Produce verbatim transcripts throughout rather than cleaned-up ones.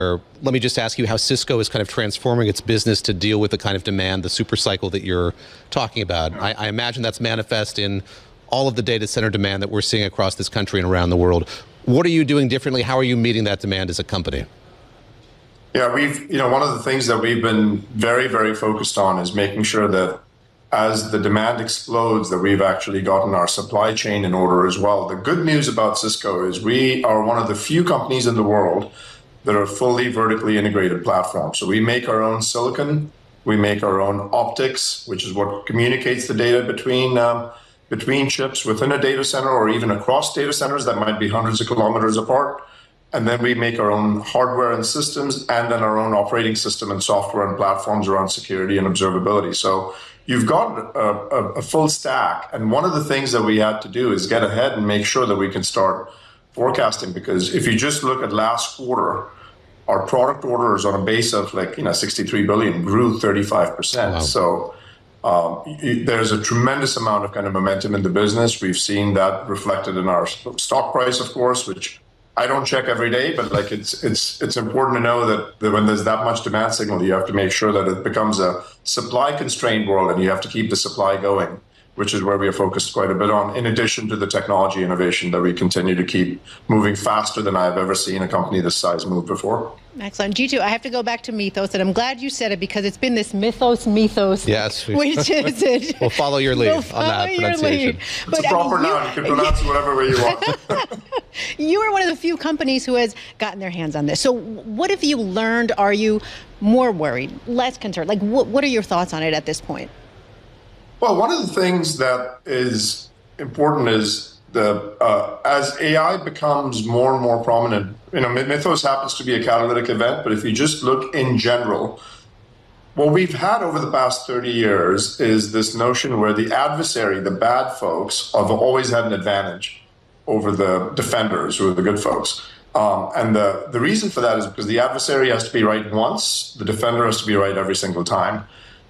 Let me just ask you how Cisco is kind of transforming its business to deal with the kind of demand, the super cycle that you're talking about. I, I imagine that's manifest in all of the data center demand that we're seeing across this country and around the world. What are you doing differently? How are you meeting that demand as a company? Yeah, we've, you know, one of the things that we've been very, very focused on is making sure that as the demand explodes, that we've actually gotten our supply chain in order as well. The good news about Cisco is we are one of the few companies in the world that are fully vertically integrated platforms. So we make our own silicon, we make our own optics, which is what communicates the data between um, between chips within a data center or even across data centers that might be hundreds of kilometers apart. And then we make our own hardware and systems, and then our own operating system and software and platforms around security and observability. So you've got a, a, a full stack. And one of the things that we had to do is get ahead and make sure that we can start forecasting, because if you just look at last quarter, our product orders on a base of like, you know, sixty-three billion grew thirty-five percent. Wow. So um, there's a tremendous amount of kind of momentum in the business. We've seen that reflected in our stock price, of course, which I don't check every day, but like it's it's it's important to know that, that when there's that much demand signal, you have to make sure that it becomes a supply constrained world, and you have to keep the supply going, which is where we are focused quite a bit on, in addition to the technology innovation that we continue to keep moving faster than I've ever seen a company this size move before. Excellent. Jeetu, I have to go back to Mythos, and I'm glad you said it because it's been this mythos, mythos. Yes. Which is it? We'll follow your lead we'll on follow that pronunciation. It's but, a proper I mean, noun. You can pronounce it whatever way you want. You are one of the few companies who has gotten their hands on this. So what have you learned? Are you more worried, less concerned? Like, what, what are your thoughts on it at this point? Well, one of the things that is important is the uh, as A I becomes more and more prominent, you know, Mythos happens to be a catalytic event, but if you just look in general, what we've had over the past thirty years is this notion where the adversary, the bad folks, have always had an advantage over the defenders, who are the good folks. Um, and the, the reason for that is because the adversary has to be right once, the defender has to be right every single time.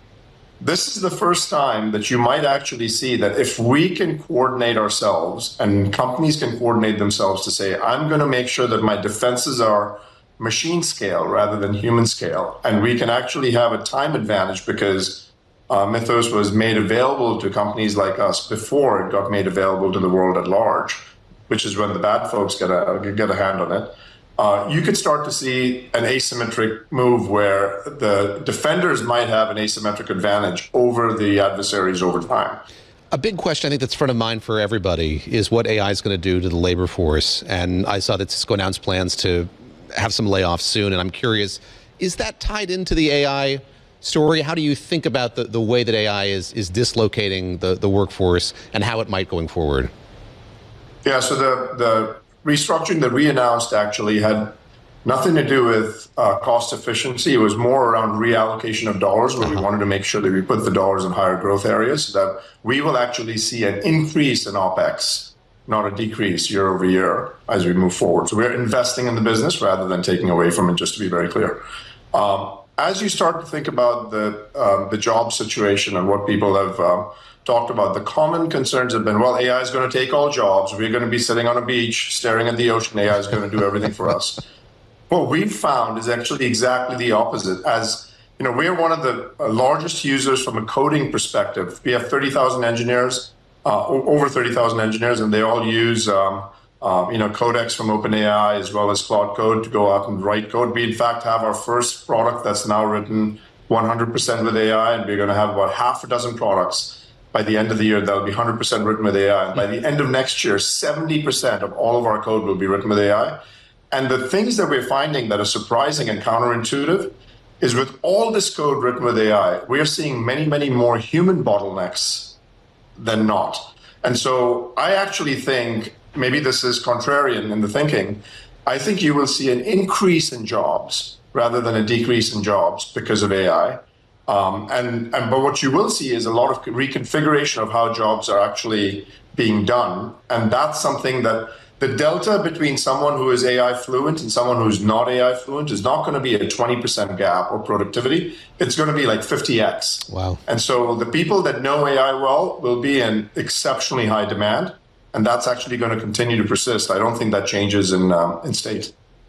This is the first time that you might actually see that if we can coordinate ourselves, and companies can coordinate themselves to say, I'm going to make sure that my defenses are machine scale rather than human scale. And we can actually have a time advantage because uh, Mythos was made available to companies like us before it got made available to the world at large, which is when the bad folks get a, get a hand on it. Uh, you could start to see an asymmetric move where the defenders might have an asymmetric advantage over the adversaries over time. A big question I think that's front of mind for everybody is what A I is going to do to the labor force. And I saw that Cisco announced plans to have some layoffs soon. And I'm curious, is that tied into the A I story? How do you think about the, the way that A I is, is dislocating the, the workforce and how it might going forward? Yeah, so the, the restructuring that we announced actually had nothing to do with uh, cost efficiency. It was more around reallocation of dollars, where uh-huh. we wanted to make sure that we put the dollars in higher growth areas, so that we will actually see an increase in OpEx, not a decrease year over year as we move forward. So we're investing in the business rather than taking away from it, just to be very clear. Um, as you start to think about the, uh, the job situation and what people have uh, talked about, the common concerns have been, well, A I is going to take all jobs. We're going to be sitting on a beach staring at the ocean. A I is going to do everything for us. What we've found is actually exactly the opposite. As you know, we're one of the largest users from a coding perspective. We have thirty thousand engineers, uh, over thirty thousand engineers, and they all use um, um, you know, Codex from OpenAI as well as Claude Code to go out and write code. We, in fact, have our first product that's now written one hundred percent with A I, and we're going to have about half a dozen products by the end of the year that'll be one hundred percent written with A I. And by the end of next year, seventy percent of all of our code will be written with A I. And the things that we're finding that are surprising and counterintuitive is with all this code written with A I, we're seeing many, many more human bottlenecks than not. And so I actually think, maybe this is contrarian in the thinking, I think you will see an increase in jobs rather than a decrease in jobs because of A I. Um, and, and but what you will see is a lot of reconfiguration of how jobs are actually being done. And that's something that the delta between someone who is A I fluent and someone who's not A I fluent is not going to be a twenty percent gap or productivity. It's going to be like fifty X. Wow. And so the people that know A I well will be in exceptionally high demand. And that's actually going to continue to persist. I don't think that changes in, um, in state.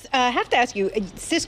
uh, have to ask you, Cisco